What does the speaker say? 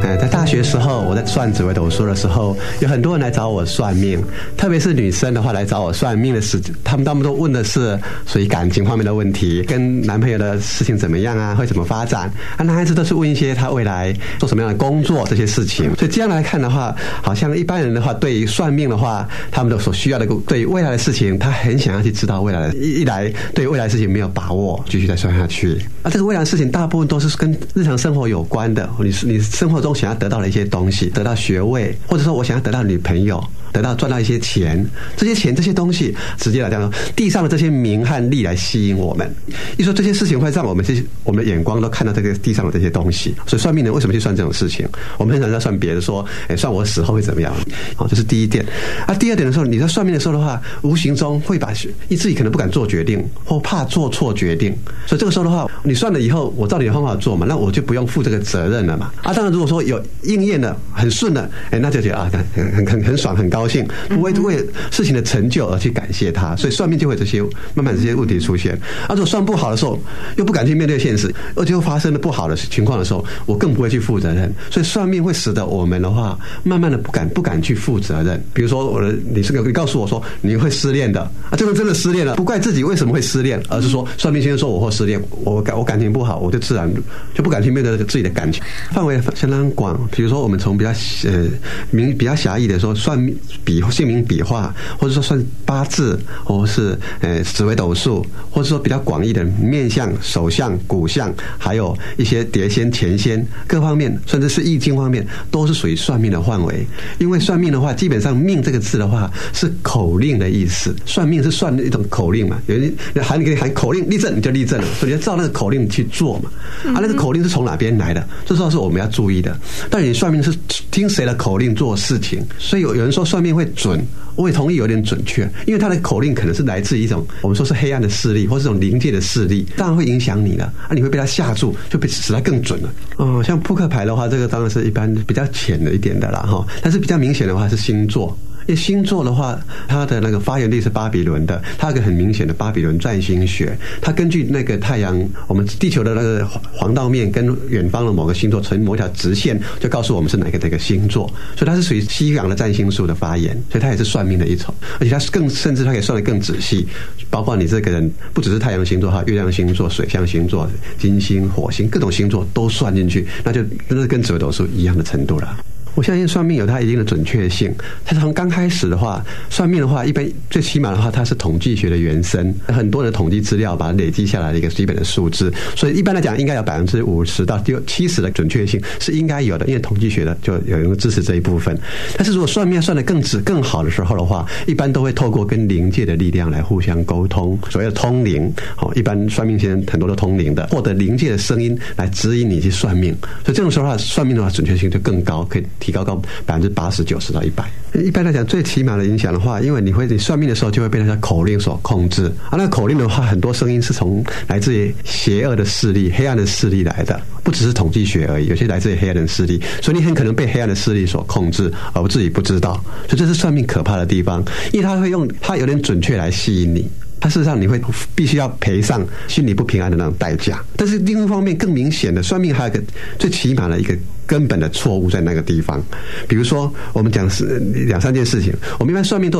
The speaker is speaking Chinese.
在大学时候，我在算紫微斗数的时候，有很多人来找我算命，特别是女生的话来找我算命的时，他们都问的是属于感情方面的问题，跟男朋友的事情怎么样啊，会怎么发展啊？男孩子都是问一些他未来做什么样的工作这些事情。所以这样来看的话，好像一般人的话，对于算命的话，他们的所需要的对于未来的事情，他很想要去知道未来的，一来对未来的事情没有把握，继续再算下去。这个未来的事情大部分都是跟日常生活有关的，你生活中想要得到的一些东西，得到学位，或者说我想要得到女朋友，得到赚到一些钱，这些钱这些东西，直接来讲，地上的这些名和利来吸引我们。一说这些事情会让我们的眼光都看到这个地上的这些东西，所以算命人为什么去算这种事情？我们很少在算别的，说，算我死后会怎么样？好，这是第一点。第二点的时候，你在算命的时候的话，无形中会把自己可能不敢做决定，或怕做错决定。所以这个时候的话，你算了以后，我照你的方法做嘛，那我就不用负这个责任了嘛。当然如果说有应验了，很顺了，那就觉得很爽，很高兴，不会为事情的成就而去感谢他。所以算命就会慢慢这些问题出现。如果算不好的时候，又不敢去面对现实，而且又发生了不好的情况的时候，我更不会去负责任。所以算命会使得我们的话，慢慢的不敢去负责任。比如说你告诉我说你会失恋的，这个真的失恋了，不怪自己为什么会失恋，而是说算命先生说我会失恋，我感情不好，我就自然就不敢去面对自己的感情。范围相当广，比如说我们从比较狭义的说算姓名笔画，或者说算八字，或是紫微斗数，或者说比较广义的面相、手相、骨相，还有一些碟仙、前仙各方面，甚至是易经方面，都是属于算命的范围。因为算命的话，基本上命这个字的话是口令的意思，算命是算一种口令嘛，有人给你喊口令立正，你就立正了，所以你要照那个口令去做嘛。那个口令是从哪边来的？这时候是我们要注意的。但你算命是听谁的口令做事情，所以有人说算命会准，我也同意有点准确，因为他的口令可能是来自一种我们说是黑暗的势力，或是这种灵界的势力，当然会影响你了你会被他吓住，就使他更准了。像扑克牌的话，这个当然是一般比较浅的一点的啦但是比较明显的话是星座。因为星座的话，它的那个发源地是巴比伦的，它有个很明显的巴比伦占星学，它根据那个太阳，我们地球的那个黄道面跟远方的某个星座成某条直线，就告诉我们是哪个星座，所以它是属于西洋的占星术的发言，所以它也是算命的一种，而且它甚至它可以算得更仔细，包括你这个人不只是太阳星座，还有月亮星座、水象星座、金星、火星各种星座都算进去，那就真的跟紫微斗数一样的程度了。我相信算命有它一定的准确性，它从刚开始的话，算命的话，一般最起码的话，它是统计学的原生，很多人的统计资料把它累积下来的一个基本的数字，所以一般来讲，应该有50%到70%的准确性是应该有的，因为统计学的就有人支持这一部分。但是如果算命算得更好的时候的话，一般都会透过跟灵界的力量来互相沟通，所谓的通灵。一般算命先生很多都通灵的，获得灵界的声音来指引你去算命，所以这种时候的话，算命的话准确性就更高，可以提高到80%、90%到100%。一般来讲，最起码的影响的话，因为你算命的时候就会被那些口令所控制那个口令的话，很多声音是从来自于邪恶的势力、黑暗的势力来的，不只是统计学而已，有些来自于黑暗的势力，所以你很可能被黑暗的势力所控制，而自己不知道。所以这是算命可怕的地方，因为它会用它有点准确来吸引你。它事实上你会必须要赔上心理不平安的那种代价。但是另一方面更明显的，算命还有一个最起码的一个根本的错误在那个地方。比如说我们讲2-3件事情，我们一般算命都